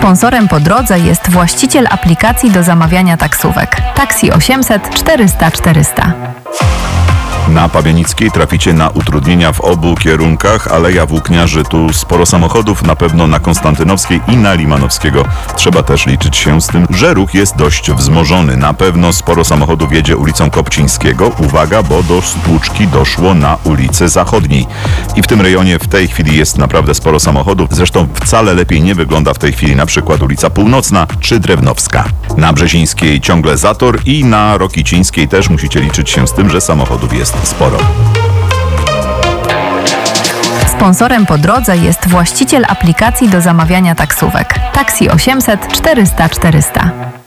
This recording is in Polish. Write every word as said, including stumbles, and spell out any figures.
Sponsorem po drodze jest właściciel aplikacji do zamawiania taksówek Taxi osiemset czterysta czterysta. Na Pabianickiej traficie na utrudnienia w obu kierunkach. Aleja Włókniarzy, tu sporo samochodów, na pewno na Konstantynowskiej i na Limanowskiego. Trzeba też liczyć się z tym, że ruch jest dość wzmożony. Na pewno sporo samochodów jedzie ulicą Kopcińskiego. Uwaga, bo do stłuczki doszło na ulicy Zachodniej. I w tym rejonie w tej chwili jest naprawdę sporo samochodów. Zresztą wcale lepiej nie wygląda w tej chwili na przykład ulica Północna czy Drewnowska. Na Brzezińskiej ciągle zator i na Rokicińskiej też musicie liczyć się z tym, że samochodów jest sporo. Sponsorem po drodze jest właściciel aplikacji do zamawiania taksówek Taxi osiemset czterysta czterysta.